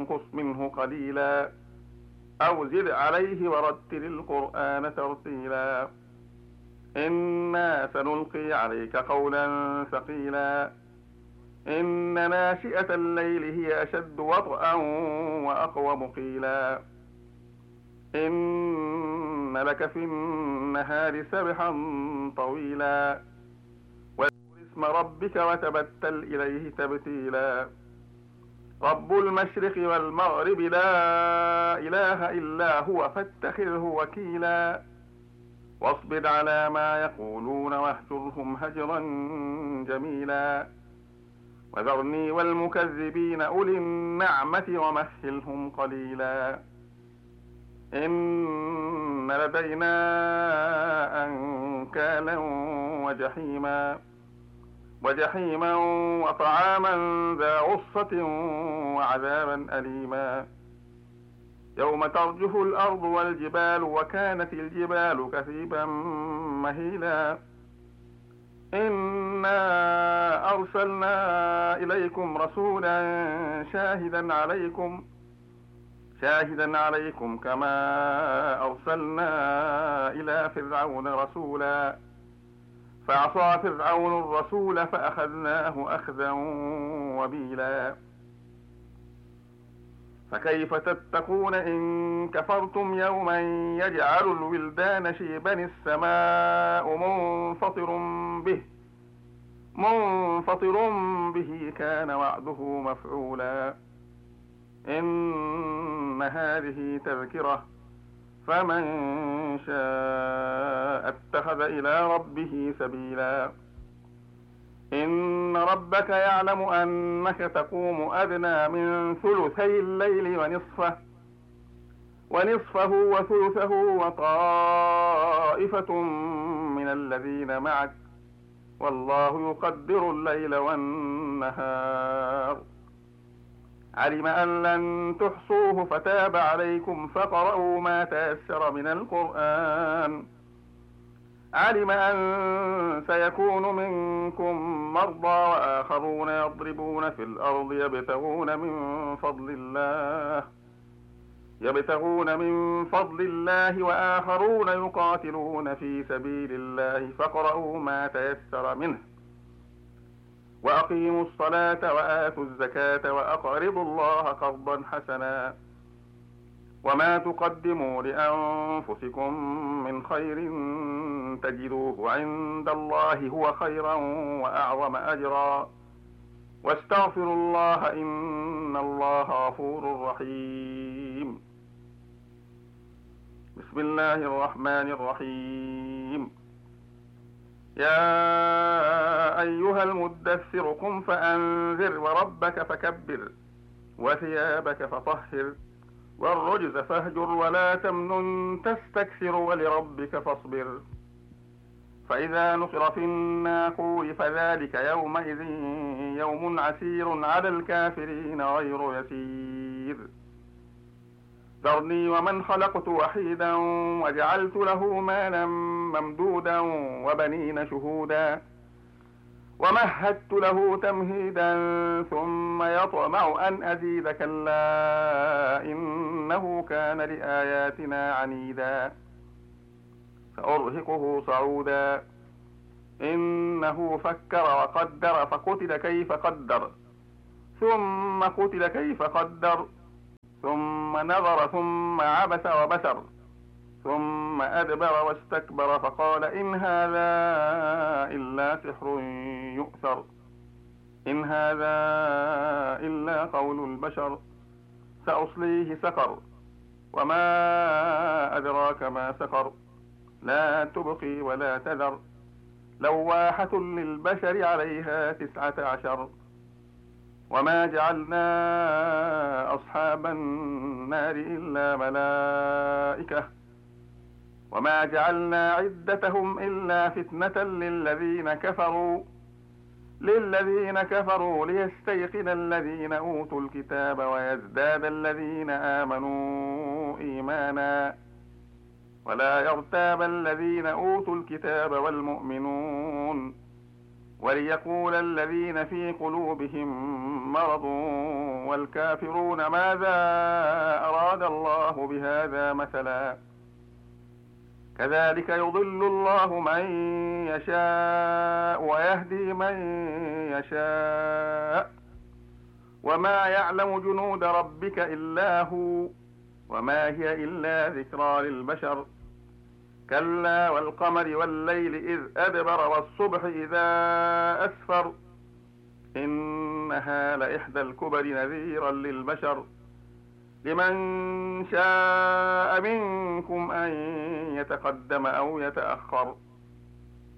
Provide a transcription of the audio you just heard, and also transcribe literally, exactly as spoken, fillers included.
انقص منه قليلا أو زد عليه ورتل القرآن ترتيلا إنا سنلقي عليك قولا ثقيلا إن ناشئة الليل هي أشد وطئا وأقوم قيلا إن لك في النهار سبحا طويلا واذكر اسم ربك وتبتل إليه تبتيلا رب المشرق والمغرب لا إله إلا هو فاتخذه وكيلا واصبر على ما يقولون واهجرهم هجرا جميلا وذرني والمكذبين أولي النعمة ومهلهم قليلا إن لدينا أنكالا وجحيما وجحيما وطعاما ذا غصة وعذابا أليما يوم ترجف الأرض والجبال وكانت الجبال كثيبا مهيلا إنا أرسلنا إليكم رسولا شاهدا عليكم شاهدا عليكم كما أرسلنا إلى فرعون رسولا فعصى فرعون الرسول فأخذناه أخذا وبيلا فكيف تتقون إن كفرتم يوما يجعل الولدان شيبا السماء منفطر به منفطر به كان وعده مفعولا إن هذه تذكرة فمن شاء اتخذ إلى ربه سبيلا إن ربك يعلم أنك تقوم أدنى من ثلثي الليل ونصفه ونصفه وثلثه وطائفة من الذين معك والله يقدر الليل والنهار علم أن لن تحصوه فتاب عليكم فقرأوا ما تيسر من القرآن علم أن سيكون منكم مرضى وآخرون يضربون في الأرض يبتغون من فضل الله يبتغون من فضل الله وآخرون يقاتلون في سبيل الله فاقرؤوا ما تيسر منه وأقيموا الصلاة وآتوا الزكاة وأقرضوا الله قرضا حسنا وما تقدموا لأنفسكم من خير تجدوه عند الله هو خيرا وأعظم أجرا واستغفروا الله إن الله غفور رحيم. بسم الله الرحمن الرحيم. يا أيها المدثر قم فأنذر وربك فكبر وثيابك فطهر والرجز فاهجر ولا تمنن تستكثر ولربك فاصبر فإذا نقر في الناقور فذلك يومئذ يوم عسير على الكافرين غير يسير ذرني ومن خلقت وحيدا وجعلت له مالا ممدودا وبنين شهودا ومهدت له تمهيدا ثم يطمع أن أزيد كلا إنه كان لآياتنا عنيدا سأرهقه صعودا إنه فكر وقدر فقتل كيف قدر ثم قتل كيف قدر ثم نظر ثم عبس وبسر ثم أدبر واستكبر فقال إن هذا إلا سحر يؤثر إن هذا إلا قول البشر سأصليه سقر وما أدراك ما سقر لا تبقي ولا تذر لواحة للبشر عليها تسعة عشر وما جعلنا أصحاب النار إلا ملائكة وما جعلنا عدتهم إلا فتنة للذين كفروا للذين كفروا ليستيقن الذين أوتوا الكتاب ويزداد الذين آمنوا إيمانا ولا يرتاب الذين أوتوا الكتاب والمؤمنون وليقول الذين في قلوبهم مرض والكافرون ماذا أراد الله بهذا مثلا كذلك يضل الله من يشاء ويهدي من يشاء وما يعلم جنود ربك إلا هو وما هي إلا ذكرى للبشر كلا والقمر والليل إذ أدبر والصبح إذا أسفر إنها لإحدى الكبر نذيرا للبشر لمن شاء منكم أن يتقدم أو يتأخر